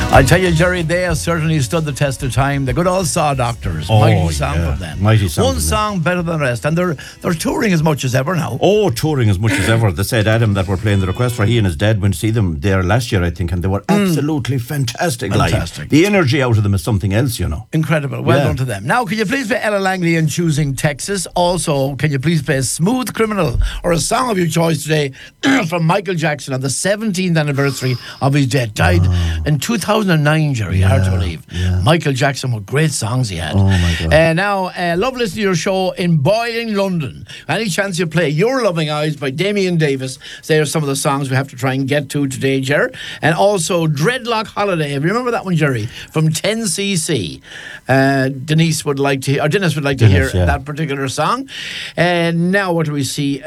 I tell you, Jerry, they have certainly stood the test of time. The good old Saw Doctors. Mighty song from them. Mighty song. One song better than the rest. And they're touring as much as ever now. Oh, touring as much as ever. They said, Adam, that we're playing the request for he and his dad went to see them there last year, I think, and they were absolutely fantastic. Fantastic. The energy out of them is something else, you know. Incredible. Well done to them. Now, can you please play Ella Langley in Choosing Texas? Also, can you please play Smooth Criminal or a song of your choice today from Michael Jackson on the 17th anniversary of his death. Died in 2009, Jerry. Hard to believe. Yeah. Michael Jackson, what great songs he had. Oh, my God. Now, love listening to your show in Boiling, London. Any chance you play Your Loving Eyes by Damien Davis? They are some of the songs we have to try and get to today, Jerry. And also Dreadlock Holiday. Remember that one, Jerry? From 10cc. Dennis would like to hear that particular song. And now what do we see?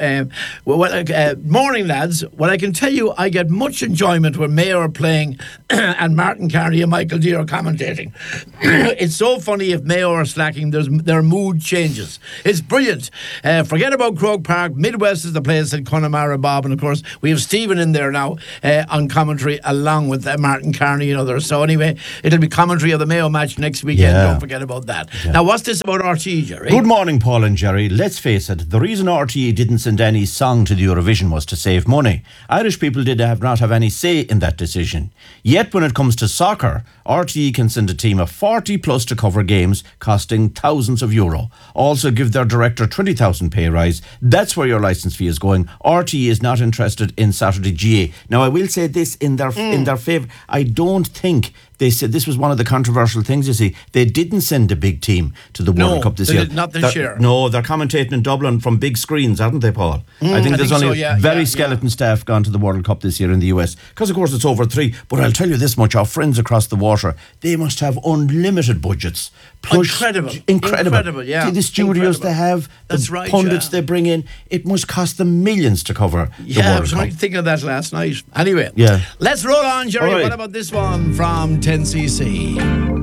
Morning, lads. Well, I can tell you I get much enjoyment when Mayo are playing and Martin Carney and Michael Deere are commentating. It's so funny if Mayo are slacking, their mood changes. It's brilliant. Forget about Croke Park. Midwest is the place, said Connemara Bob. And of course, we have Stephen in there now on commentary along with Martin Carney and others. So anyway, it'll be commentary of the Mayo match next weekend. Don't forget about that. Yeah. Now, what's this about RTE, Jerry? Good morning, Paul and Jerry. Let's face it, the reason RTE didn't send any song to the Eurovision was to save money. Irish people did not have any say in that decision. Yet when it comes to soccer, RTE can send a team of 40 plus to cover games costing thousands of euro. Also give their director 20,000 pay rise. That's where your licence fee is going. RTE is not interested in Saturday GA. Now I will say this in their favour. I don't think they said this was one of the controversial things, you see. They didn't send a big team to the World Cup this year. Not this year. No, they're commentating in Dublin from big screens, aren't they, Paul? I think there's only very skeleton staff gone to the World Cup this year in the US. Because, of course, it's over 3. But I'll tell you this much, our friends across the water, they must have unlimited budgets. Incredible, yeah. See the studios they have, the pundits they bring in, it must cost them millions to cover the World Cup. I was thinking of that last night. Anyway, let's roll on, Jerry. Right. What about this one from 10cc?